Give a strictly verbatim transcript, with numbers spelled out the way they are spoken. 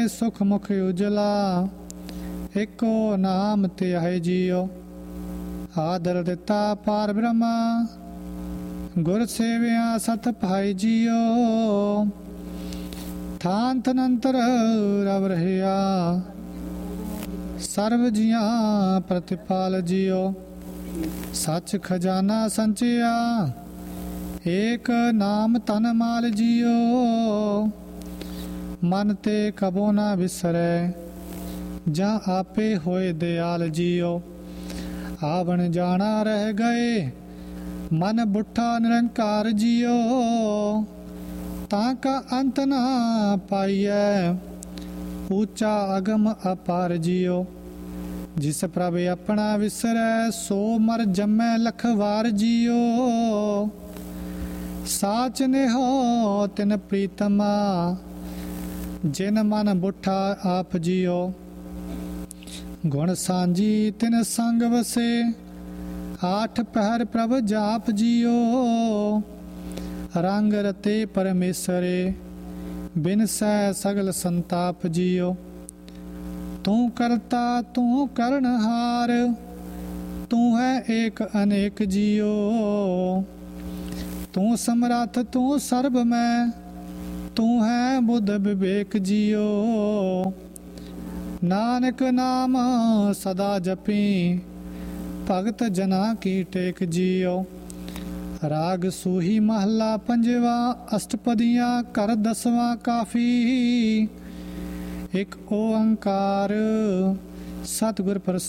ਸੁਖ ਮੁਖ ਉਜਲਾ, ਇੱਕੋ ਨਾਮ ਧਿਆਏ ਜੀਓ। ਆਦਰ ਦਿੱਤਾ ਪਾਰ ਬ੍ਰਹਮਾ, ਗੁਰ ਸੇਵਿਆ ਸਤ ਭਾਈ ਜੀਓ। ਥਾਨ ਤਨੰਤਰ ਰਵ ਰਹਿਆ, ਸਰਬ ਜੀਆਂ ਪ੍ਰਤਿਪਾਲ ਜੀਓ। ਸੱਚ ਖਜ਼ਾਨਾ ਸੰਚਿਆ, ਏਕ ਨਾਮ ਤਨ ਮਾਲ ਜੀਓ। ਮਨ ਤੇ ਕਬੋ ਨਾ ਵਿਸਰੈ, ਜਾਂ ਆਪੇ ਹੋਏ ਦਿਆਲ ਜੀਓ। ਆਵਣ ਜਾਣਾ ਰਹਿ ਗਏ, ਮਨ ਬੁੱਠਾ ਨਿਰੰਕਾਰ ਜੀਓ। ਤਾਂ ਕਾ ਅੰਤ ਨਾ ਪਾਈਐ, ਉੱਚਾ ਅਗਮ ਅਪਾਰ ਜੀਓ। ਜਿਸ ਪ੍ਰਭ ਆਪਣਾ ਵਿਸਰੈ, ਸੋ ਮਰ ਜੰਮੈ ਲਖ ਵਾਰ ਜੀਓ। ਸਾਚ ਨਿਹੋ ਤਿਨ ਪ੍ਰੀਤਮਾ, ਜਿਨ ਮਨ ਬੁੱਠਾ ਆਪ ਜੀਓ। ਗੁਣ ਸਾਂਝੀ ਤਿਨ ਸੰਗ ਵਸੇ, ਆਠ ਪਹਿਰ ਪ੍ਰਭ ਜਾਪ ਜੀਓ। ਰੰਗ ਰਤੇ ਪਰਮੇਸ਼ਰੇ, ਬਿਨਸੈ ਸਗਲ ਸੰਤਾਪ ਜੀਓ। ਤੂੰ ਕਰਤਾ ਤੂੰ ਕਰਨਹਾਰ, ਤੂੰ ਹੈ ਏਕ ਅਨੇਕ ਜੀਓ। ਤੂੰ ਸਮਰੱਥ ਤੂੰ ਸਰਬਮੈ, ਤੂੰ ਹੈ ਬੁੱਧ ਵਿਵੇਕ ਜੀਓ। ਨਾਨਕ ਨਾਮ ਸਦਾ ਜਪੀ, ਭਗਤ ਜਨਾ ਕੀ ਟੇਕ ਜੀਓ। ਰਾਗ ਸੂਹੀ ਮਹੱਲਾ ਪੰਜਵਾ, ਅਸ਼ਟਪਦੀਆਂ ਕਰ ਦਸਵਾਂ ਕਾਫੀ। ਇੱਕ ਓੰਕਾਰ ਸਤਿਗੁਰ ਪ੍ਰਸਾਦਿ।